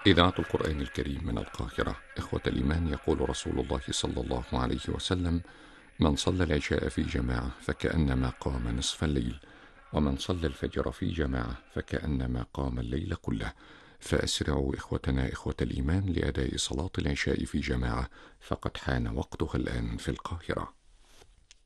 إذاعة القرآن الكريم من القاهرة. إخوة الإيمان، يقول رسول الله صلى الله عليه وسلم: من صلى العشاء في جماعة فكأنما قام نصف الليل، ومن صلى الفجر في جماعة فكأنما قام الليل كله. فأسرعوا إخوتنا إخوة الإيمان لأداء صلاة العشاء في جماعة، فقد حان وقتها الآن في القاهرة.